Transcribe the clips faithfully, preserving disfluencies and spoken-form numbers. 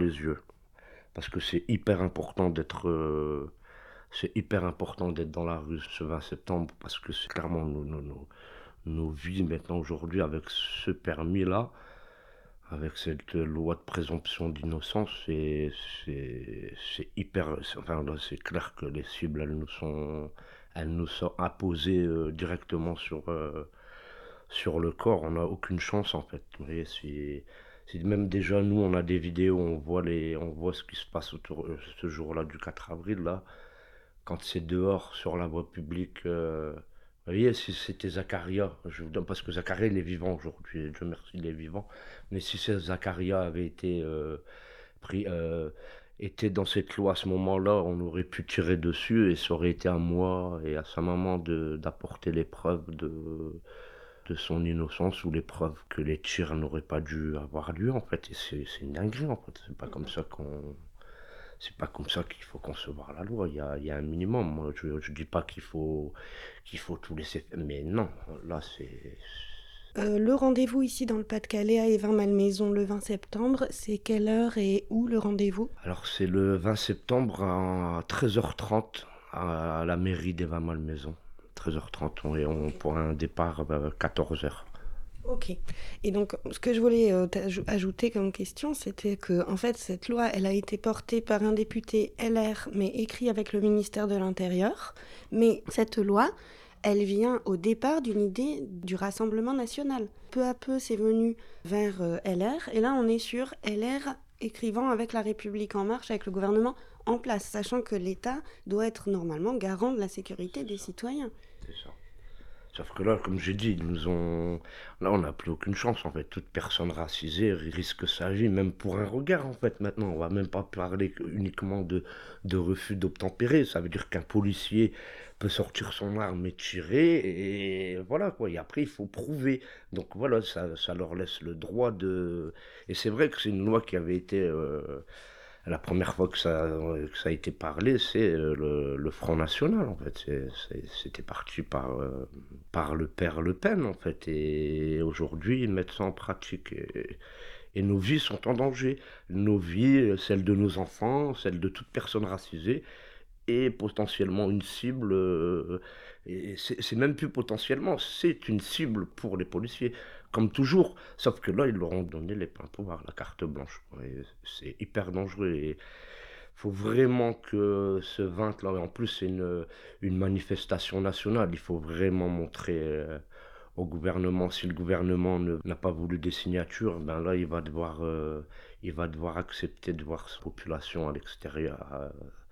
les yeux. Parce que c'est hyper important d'être, euh, c'est hyper important d'être dans la rue ce vingt septembre, parce que c'est clairement nos, nos, nos, nos vies maintenant aujourd'hui avec ce permis-là, avec cette loi de présomption d'innocence, c'est, c'est, c'est hyper, c'est- enfin là, c'est clair que les cibles, elles nous sont, elles nous sont imposées euh, directement sur, euh, sur le corps. On n'a aucune chance en fait. Vous voyez, c'est, c'est même déjà nous, on a des vidéos, on voit les, on voit ce qui se passe autour euh, ce jour-là du quatre avril là, quand c'est dehors sur la voie publique. euh, vous voyez, si c'était Zacharia, je vous donne parce que Zacharia il est vivant aujourd'hui, Dieu merci il est vivant. Mais si c'est Zacharia avait été euh, pris, euh, était dans cette loi à ce moment-là, on aurait pu tirer dessus et ça aurait été à moi et à sa maman de d'apporter les preuves de de son innocence ou les preuves que les tirs n'auraient pas dû avoir lieu en fait. Et c'est c'est une dinguerie en fait. C'est pas comme ça qu'on c'est pas comme ça qu'il faut concevoir la loi. Il y a, il y a un minimum. Moi, je, je dis pas qu'il faut qu'il faut tout laisser faire, mais non, là c'est Euh, le rendez-vous ici dans le Pas-de-Calais à Évin-Malmaison le vingt septembre, c'est quelle heure et où le rendez-vous? alors c'est le vingt septembre à treize heures trente à la mairie d'Eva-Malmaison. treize heures trente et on pour un départ à quatorze heures. Ok. Et donc, ce que je voulais euh, t'aj- ajouter comme question, c'était que, en fait, cette loi, elle a été portée par un député L R, mais écrit avec le ministère de l'Intérieur. Mais cette loi, elle vient au départ d'une idée du Rassemblement national. Peu à peu, c'est venu vers euh, L R, et là, on est sur L R écrivant avec la République en marche, avec le gouvernement en place, sachant que l'État doit être normalement garant de la sécurité C'est des ça, citoyens. c'est ça. Sauf que là, comme j'ai dit, ils nous ont. Là, on n'a plus aucune chance, en fait. Toute personne racisée risque sa vie, même pour un regard, en fait, maintenant. On va même pas parler que- uniquement de, de refus d'obtempérer. Ça veut dire qu'un policier peut sortir son arme et tirer, et voilà, quoi. Et après, il faut prouver. Donc voilà, ça, ça leur laisse le droit de. Et c'est vrai que c'est une loi qui avait été. euh, la première fois que ça, que ça a été parlé, c'est euh, le, le Front National, en fait. C'est- c'est- C'était parti par, euh, par le père Le Pen, en fait. Et aujourd'hui, ils mettent ça en pratique. Et, et nos vies sont en danger. Nos vies, celles de nos enfants, celles de toute personne racisée, et potentiellement une cible. euh, et c'est c'est même plus potentiellement, c'est une cible pour les policiers. Comme toujours, sauf que là, ils leur ont donné les pleins pouvoirs, la carte blanche. Et c'est hyper dangereux. Et faut vraiment que ce vingt là, en plus c'est une, une manifestation nationale, il faut vraiment montrer euh, au gouvernement, si le gouvernement ne- n'a pas voulu des signatures, ben là il va devoir, euh, il va devoir accepter de voir sa population à l'extérieur euh,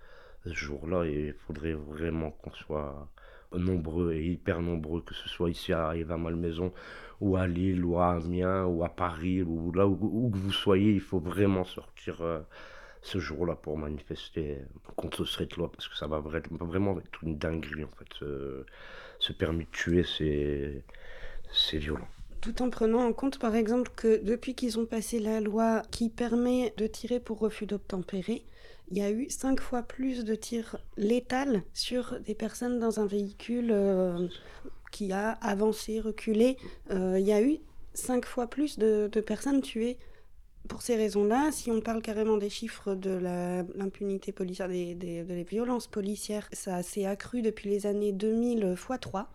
ce jour-là et il faudrait vraiment qu'on soit nombreux et hyper nombreux, que ce soit ici à Eva-Malmaison ou à Lille ou à Amiens ou à Paris ou là où, où que vous soyez, il faut vraiment sortir euh, ce jour-là pour manifester contre cette loi parce que ça va vra- vraiment être une dinguerie en fait. Ce, ce permis de tuer, c'est c'est violent. Tout en prenant en compte, par exemple, que depuis qu'ils ont passé la loi qui permet de tirer pour refus d'obtempérer, il y a eu cinq fois plus de tirs létals sur des personnes dans un véhicule euh, C'est ça. qui a avancé, reculé. Euh, il y a eu cinq fois plus de, de personnes tuées. Pour ces raisons-là, si on parle carrément des chiffres de la- l'impunité policière, des, des, des violences policières, ça s'est accru depuis les années deux mille fois trois.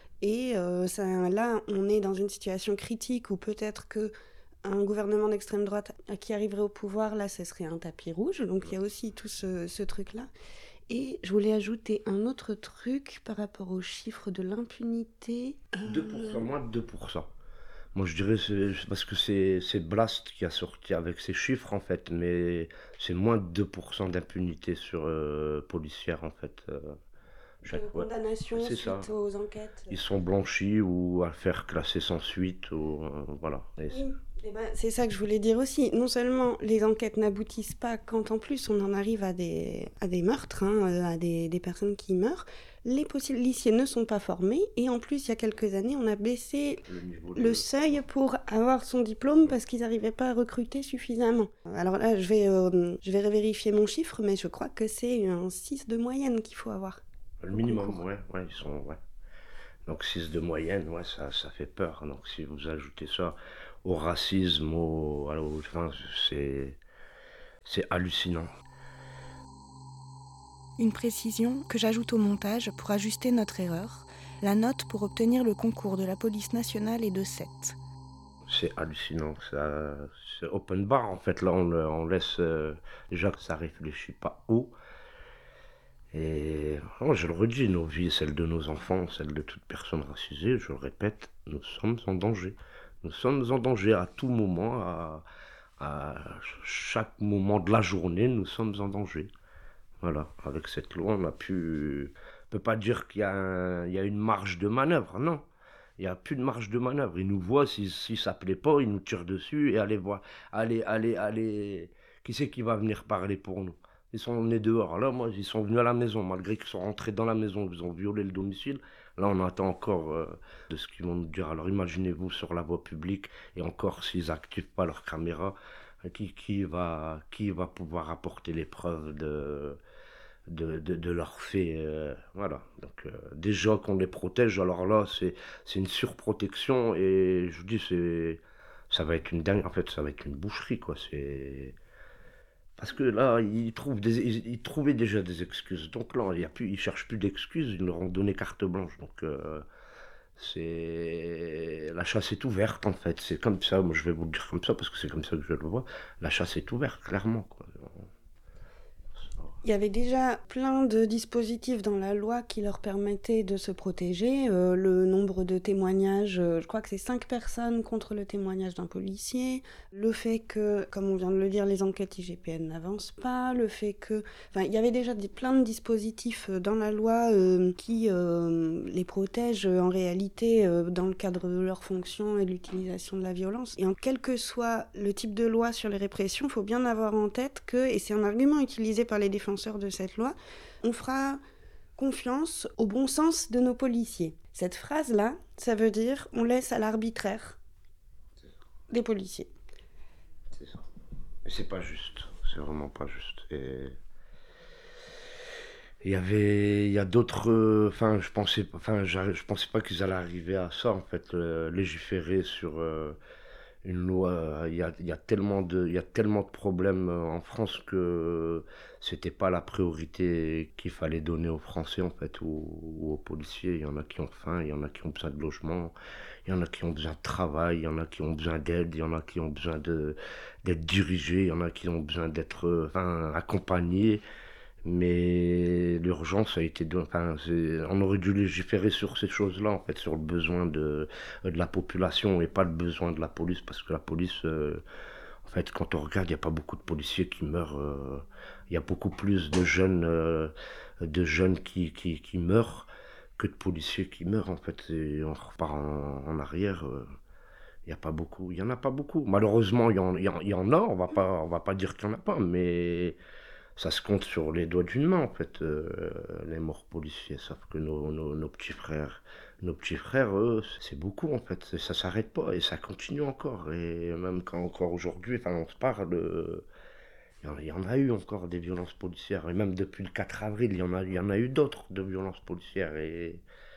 Et euh, ça, là, on est dans une situation critique où peut-être que un gouvernement d'extrême droite qui arriverait au pouvoir, là, ce serait un tapis rouge. Donc il y a aussi tout ce, ce truc-là. Et je voulais ajouter un autre truc par rapport aux chiffres de l'impunité. deux pour cent, Euh, moins de deux pour cent. Moi, je dirais c'est c'est parce que c'est c'est Blast qui a sorti avec ces chiffres en fait, mais c'est moins de deux pour cent d'impunité sur euh, policière en fait. euh, de chaque ouais. condamnation C'est ça. suite aux enquêtes. Ils sont blanchis ou à faire classer sans suite ou euh, voilà. Et c'est- Oui, eh ben, c'est ça que je voulais dire aussi. Non seulement les enquêtes n'aboutissent pas, quand en plus on en arrive à des, à des meurtres, hein, euh, à des, des personnes qui meurent, les policiers ne sont pas formés et en plus il y a quelques années on a baissé le niveau le de seuil pour avoir son diplôme parce qu'ils n'arrivaient pas à recruter suffisamment. Alors là je vais, euh, je vais vérifier mon chiffre mais je crois que c'est un six de moyenne qu'il faut avoir le au minimum, concours. ouais, ouais, ils sont ouais. Donc six de moyenne, ouais, ça ça fait peur. Donc si vous ajoutez ça au racisme, au, à- au- enfin, c'est C'est hallucinant. Une précision que j'ajoute au montage pour ajuster notre erreur. La note pour obtenir le concours de la police nationale est de sept. C'est hallucinant, ça, c'est open bar en fait, là on, le- on laisse euh, déjà que ça réfléchit pas haut. Et oh, je le redis, nos vies, celles de nos enfants, celles de toute personne racisée, je le répète, nous sommes en danger. Nous sommes en danger à tout moment, à, à chaque moment de la journée, nous sommes en danger. Voilà, avec cette loi, on a pu... On peut pas dire qu'il y a, un- il y a une marge de manœuvre, non. Il n'y a plus de marge de manœuvre. Ils nous voient, si, si ça plaît pas, ils nous tirent dessus et allez voir, allez, allez, allez. Qui c'est qui va venir parler pour nous? Ils sont nés dehors. Là, moi, ils sont venus à la maison, malgré qu'ils sont rentrés dans la maison, ils ont violé le domicile. Là, on attend encore euh, de ce qu'ils vont nous dire. Alors, imaginez-vous sur la voie publique, et encore s'ils n'activent pas leur caméra, qui, qui, va, qui va pouvoir apporter les preuves de, de, de, de leurs faits. Euh, voilà. Donc, euh, déjà qu'on les protège, alors là, c'est, c'est une surprotection, et je vous dis, c'est, ça va être une dingue. En fait, ça va être une boucherie, quoi. C'est. Parce que là, ils, trouvent des, ils, ils trouvaient déjà des excuses. Donc là, il y a plus, ils cherchent plus d'excuses, ils leur ont donné carte blanche. Donc euh, c'est la chasse est ouverte en fait. C'est comme ça. Moi, je vais vous le dire comme ça parce que c'est comme ça que je le vois. La chasse est ouverte, clairement, quoi. Il y avait déjà plein de dispositifs dans la loi qui leur permettaient de se protéger. Euh, le nombre de témoignages, euh, je crois que c'est cinq personnes contre le témoignage d'un policier. Le fait que, comme on vient de le dire, les enquêtes I G P N n'avancent pas. Le fait que... Enfin, il y avait déjà des, plein de dispositifs dans la loi euh, qui euh, les protègent euh, en réalité euh, dans le cadre de leur fonction et de l'utilisation de la violence. Et en quel que soit le type de loi sur les répressions, il faut bien avoir en tête que, et c'est un argument utilisé par les défenseurs de cette loi, on fera confiance au bon sens de nos policiers. Cette phrase-là, ça veut dire on laisse à l'arbitraire des policiers. C'est ça. Mais c'est pas juste. C'est vraiment pas juste. Et il y avait, il y a d'autres. Enfin, je pensais, enfin, je pensais pas qu'ils allaient arriver à ça en fait, euh, légiférer sur. Euh, une loi, il y a, il y a tellement de, il y a tellement de problèmes euh, en France que c'était pas la priorité qu'il fallait donner aux Français en fait ou, ou aux policiers. Il y en a qui ont faim, il y en a qui ont besoin de logement, il y en a qui ont besoin de travail, il y en a qui ont besoin d'aide, il y en a qui ont besoin de d'être dirigés, il y en a qui ont besoin d'être euh, enfin, accompagnés. Mais l'urgence a été de, enfin, c'est- on aurait dû légiférer sur ces choses-là, en fait, sur le besoin de, de la population et pas le besoin de la police, parce que la police, euh, en fait, quand on regarde, il n'y a pas beaucoup de policiers qui meurent. euh, Il y a beaucoup plus de jeunes, euh, de jeunes qui, qui, qui meurent que de policiers qui meurent, en fait. Et on repart en, en arrière. euh, Il n'y a pas beaucoup, il y en a pas beaucoup. Malheureusement, il y en, il y en, il y en a. On va pas, on va pas dire qu'il n'y en a pas, mais ça se compte sur les doigts d'une main, en fait, euh, les morts policiers. Sauf que nos, nos, nos petits frères, nos petits frères, eux, c'est beaucoup, en fait. Ça s'arrête pas et ça continue encore. Et même quand encore aujourd'hui, enfin, on se parle, euh, il y en- il y en a eu encore des violences policières. Et même depuis le quatre avril, il y en a, il y en a eu d'autres de violences policières. Et,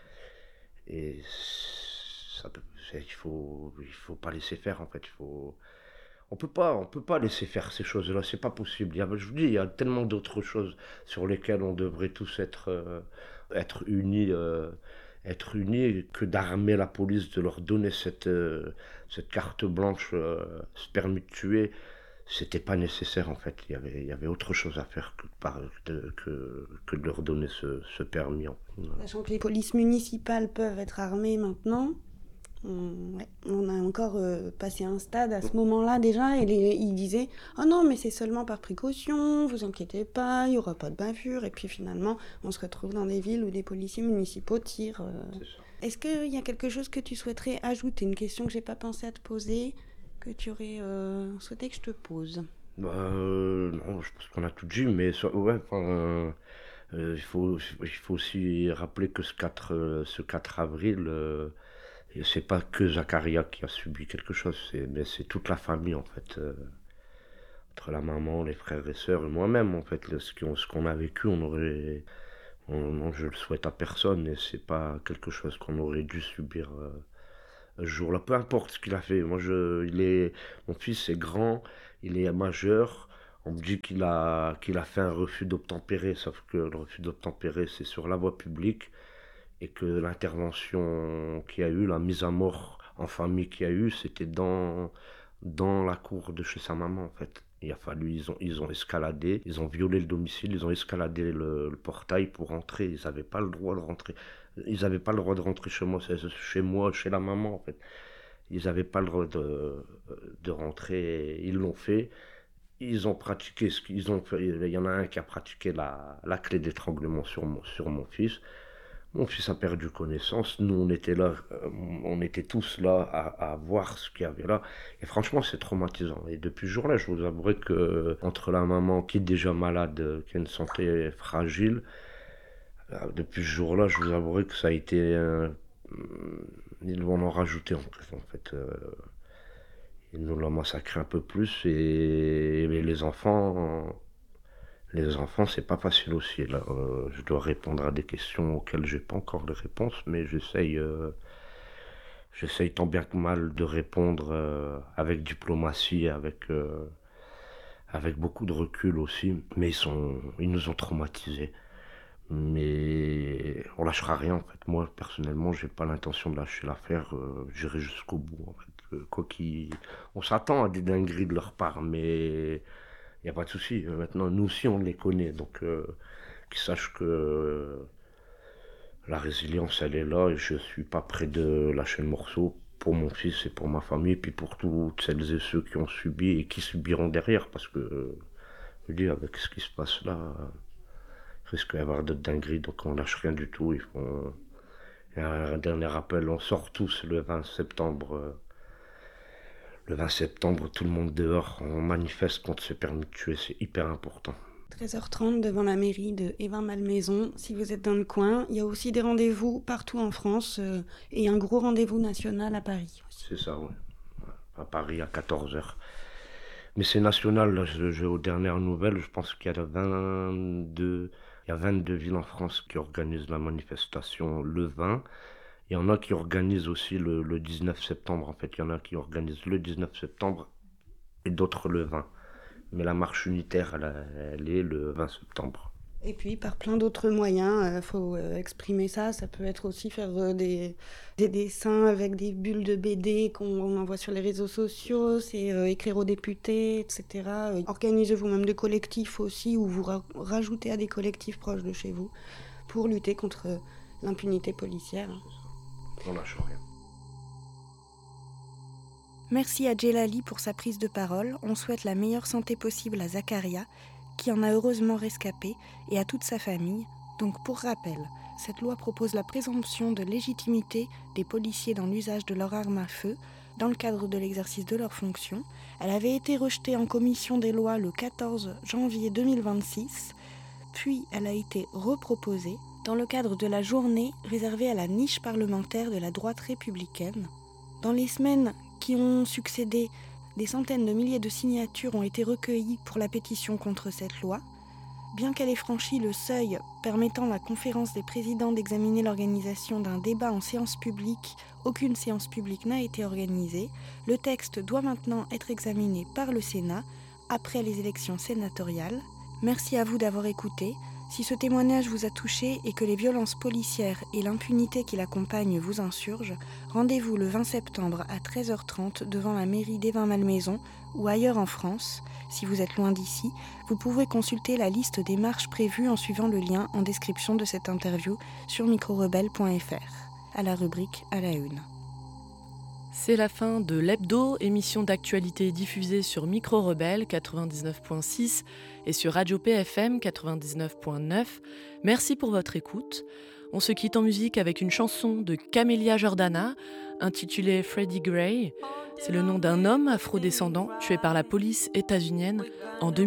et ça, peut- c'est- il faut, il faut pas laisser faire, en fait. Il faut, on peut pas, on peut pas laisser faire ces choses-là, c'est pas possible. Il y a, je vous dis, il y a tellement d'autres choses sur lesquelles on devrait tous être, euh, être unis, euh, être unis que d'armer la police, de leur donner cette, euh, cette carte blanche, euh, ce permis de tuer. C'était pas nécessaire en fait. Il y avait, il y avait autre chose à faire que, par- de, que, que de leur donner ce, ce permis. Voilà. Sachant que les polices municipales peuvent être armées maintenant, on, ouais, on a encore euh, passé un stade à ce moment-là déjà, et les, ils disaient « Oh non, mais c'est seulement par précaution, vous inquiétez pas, il n'y aura pas de bavure », et puis finalement, on se retrouve dans des villes où des policiers municipaux tirent. Euh. Est-ce qu'il y a quelque chose que tu souhaiterais ajouter, une question que j'ai pas pensé à te poser, que tu aurais euh, souhaité que je te pose? Bah, euh, non, je pense qu'on a tout dit, mais ça- ouais, enfin, euh, euh, il faut, il faut aussi rappeler que ce quatre, euh, ce quatre avril, euh, et c'est pas que Zakaria qui a subi quelque chose, c'est, mais c'est toute la famille en fait. euh, entre la maman, les frères et sœurs et moi-même en fait. Le- ce qu'on, ce qu'on a vécu, on aurait. On, non, je le souhaite à personne et c'est pas quelque chose qu'on aurait dû subir euh, ce jour-là. Peu importe ce qu'il a fait. Moi, je, il est, mon fils est grand, il est majeur. On me dit qu'il a, qu'il a fait un refus d'obtempérer, sauf que le refus d'obtempérer, c'est sur la voie publique et que l'intervention qu'il y a eu, la mise à mort en famille qu'il y a eu, c'était dans, dans la cour de chez sa maman, en fait. Il a fallu, ils ont, ils ont escaladé, ils ont violé le domicile, ils ont escaladé le, le portail pour rentrer. Ils n'avaient pas le droit de rentrer. Ils n'avaient pas le droit de rentrer chez moi, c'est- c'est chez moi, chez la maman, en fait. Ils n'avaient pas le droit de, de rentrer. Ils l'ont fait. Ils ont pratiqué ce qu'ils ont fait. Il y en a un qui a pratiqué la, la clé d'étranglement sur mon, sur mon fils. Mon fils a perdu connaissance. Nous, on était là, euh, on était tous là à, à voir ce qu'il y avait là. Et franchement, c'est traumatisant. Et depuis ce jour-là, je vous avouerai que euh, entre la maman qui est déjà malade, euh, qui a une santé fragile, euh, depuis ce jour-là, je vous avouerai que ça a été, euh, ils vont en rajouter en fait. En fait, euh, ils nous l'ont massacré un peu plus. Et, et les enfants, les enfants, c'est pas facile aussi. Là, Euh, je dois répondre à des questions auxquelles j'ai pas encore de réponse, mais j'essaye, euh, j'essaye tant bien que mal de répondre euh, avec diplomatie, avec, euh, avec beaucoup de recul aussi. Mais ils sont, ils nous ont traumatisés. Mais on lâchera rien en fait. Moi personnellement, j'ai pas l'intention de lâcher l'affaire. Euh, j'irai jusqu'au bout en fait. Euh, quoi qu'il, on s'attend à des dingueries de leur part, mais il y a pas de souci. Euh, Maintenant, nous aussi, on les connaît, donc euh, qu'ils sachent que euh, la résilience, elle est là et je suis pas prêt de lâcher le morceau pour mon fils et pour ma famille, et puis pour toutes celles et ceux qui ont subi et qui subiront derrière, parce que euh, je dis, avec ce qui se passe là, il risque d'y avoir d'autres dingueries, donc on lâche rien du tout. Il faut... Et un dernier rappel, on sort tous le vingt septembre. euh, Le vingt septembre, tout le monde dehors, on manifeste contre ce permis de tuer, c'est hyper important. treize heures trente devant la mairie de Évin-Malmaison. Si vous êtes dans le coin, il y a aussi des rendez-vous partout en France euh, et un gros rendez-vous national à Paris aussi. C'est ça, oui. À Paris, à quatorze heures. Mais c'est national, là, je, je- aux dernières nouvelles, je pense qu'il y a vingt-deux, il y a vingt-deux villes en France qui organisent la manifestation le vingt. Il y en a qui organisent aussi le, le dix-neuf septembre, en fait. Il y en a qui organisent le dix-neuf septembre et d'autres le vingt. Mais la marche unitaire, elle, elle est le vingt septembre. Et puis par plein d'autres moyens, il faut euh, exprimer ça. Ça peut être aussi faire euh, des, des dessins avec des bulles de B D qu'on on envoie sur les réseaux sociaux, c'est euh, écrire aux députés, et cetera. Euh, Organisez vous-même des collectifs aussi, ou vous ra- rajoutez à des collectifs proches de chez vous pour lutter contre euh, l'impunité policière. On lâche rien. Merci à Djellali pour sa prise de parole. On souhaite la meilleure santé possible à Zakaria, qui en a heureusement rescapé, et à toute sa famille. Donc pour rappel, cette loi propose la présomption de légitimité des policiers dans l'usage de leur arme à feu dans le cadre de l'exercice de leurs fonctions. Elle avait été rejetée en commission des lois le quatorze janvier deux mille vingt-six, puis elle a été reproposée dans le cadre de la journée réservée à la niche parlementaire de la droite républicaine. Dans les semaines qui ont succédé, des centaines de milliers de signatures ont été recueillies pour la pétition contre cette loi. Bien qu'elle ait franchi le seuil permettant à la conférence des présidents d'examiner l'organisation d'un débat en séance publique, aucune séance publique n'a été organisée. Le texte doit maintenant être examiné par le Sénat après les élections sénatoriales. Merci à vous d'avoir écouté. Si ce témoignage vous a touché et que les violences policières et l'impunité qui l'accompagnent vous insurgent, rendez-vous le vingt septembre à treize heures trente devant la mairie d'Évin-Malmaison ou ailleurs en France. Si vous êtes loin d'ici, vous pouvez consulter la liste des marches prévues en suivant le lien en description de cette interview sur micro rebelle point f r, à la rubrique à la une. C'est la fin de l'Hebdo, émission d'actualité diffusée sur Micro Rebelle quatre-vingt-dix-neuf point six et sur Radio P F M quatre-vingt-dix-neuf point neuf. Merci pour votre écoute. On se quitte en musique avec une chanson de Camélia Jordana, intitulée Freddie Gray. C'est le nom d'un homme afrodescendant tué par la police états-unienne en deux mille.